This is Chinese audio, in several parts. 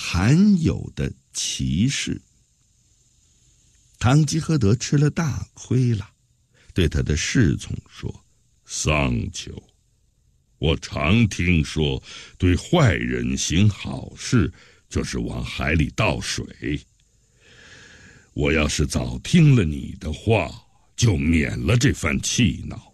罕有的奇事。堂吉诃德吃了大亏了，对他的侍从说：桑丘，我常听说对坏人行好事就是往海里倒水，我要是早听了你的话，就免了这番气恼。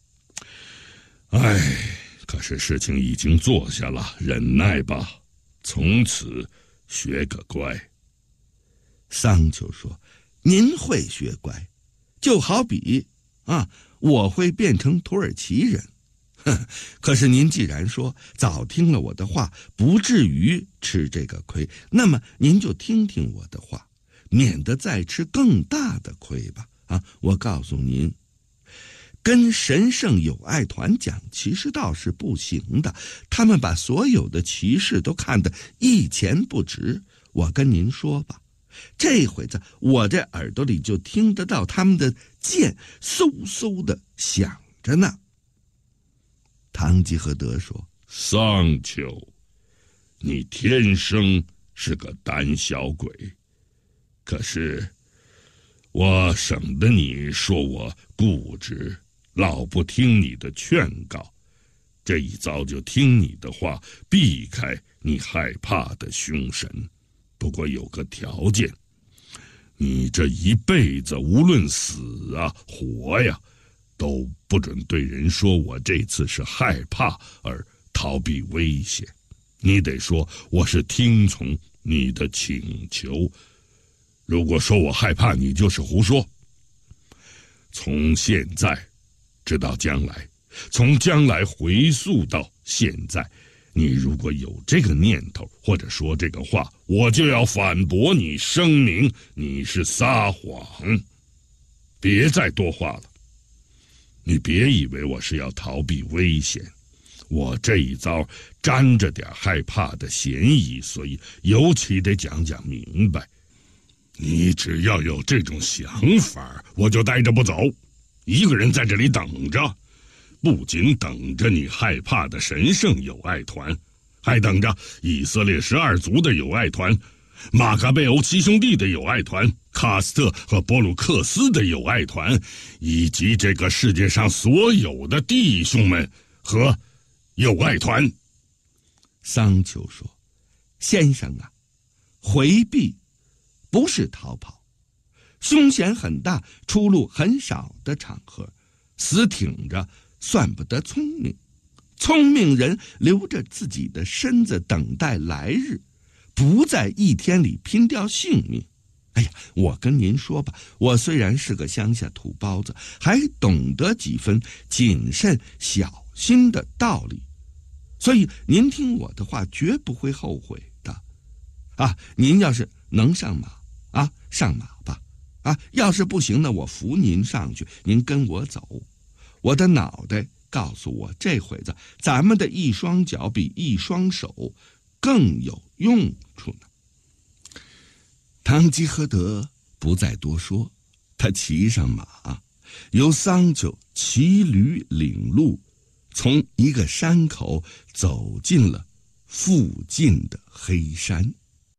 可是事情已经做下了，忍耐吧，从此学个乖。 桑丘说：您会学乖，就好比我会变成土耳其人。可是您既然说早听了我的话，不至于吃这个亏，那么您就听听我的话，免得再吃更大的亏吧。我告诉您，跟神圣友爱团讲骑士道是不行的，他们把所有的骑士都看得一钱不值。我跟您说吧，这回子我这耳朵里就听得到他们的剑嗖嗖的响着呢。堂吉诃德说： 桑丘，你天生是个胆小鬼，可是我省得你说我固执，老不听你的劝告，这一遭就听你的话，避开你害怕的凶神。不过有个条件，你这一辈子无论死活呀，都不准对人说我这次是害怕而逃避危险，你得说我是听从你的请求。如果说我害怕，你就是胡说。从现在直到将来，从将来回溯到现在，你如果有这个念头或者说这个话，我就要反驳你，声明你是撒谎。别再多话了，你别以为我是要逃避危险，我这一遭沾着点害怕的嫌疑，所以尤其得讲讲明白。你只要有这种想法，我就待着不走，一个人在这里等着，不仅等着你害怕的神圣友爱团，还等着以色列12族的友爱团，马卡贝欧7兄弟的友爱团，卡斯特和波鲁克斯的友爱团，以及这个世界上所有的弟兄们和友爱团。 桑丘说：先生回避不是逃跑，凶险很大，出路很少的场合，死挺着算不得聪明。聪明人留着自己的身子等待来日，不在一天里拼掉性命。我跟您说吧，我虽然是个乡下土包子，还懂得几分谨慎小心的道理，所以您听我的话绝不会后悔的。您要是能上马上马吧。要是不行呢，我扶您上去，您跟我走。我的脑袋告诉我，这会子咱们的一双脚比一双手更有用处呢。堂吉诃德不再多说，他骑上马，由桑丘骑驴领路，从一个山口走进了附近的黑山。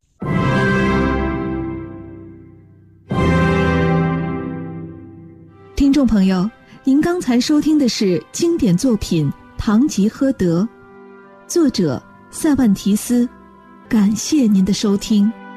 听众朋友，您刚才收听的是经典作品《堂吉诃德》，作者塞万提斯。感谢您的收听。